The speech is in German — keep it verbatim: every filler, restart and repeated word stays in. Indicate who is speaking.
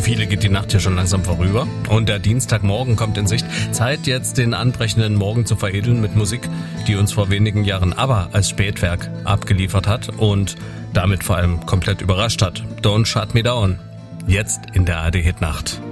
Speaker 1: viele geht die Nacht hier schon langsam vorüber und der Dienstagmorgen kommt in Sicht. Zeit jetzt den anbrechenden Morgen zu veredeln mit Musik, die uns vor wenigen Jahren ABBA als Spätwerk abgeliefert hat und damit vor allem komplett überrascht hat. Don't Shut Me Down. Jetzt in der A R D Hitnacht.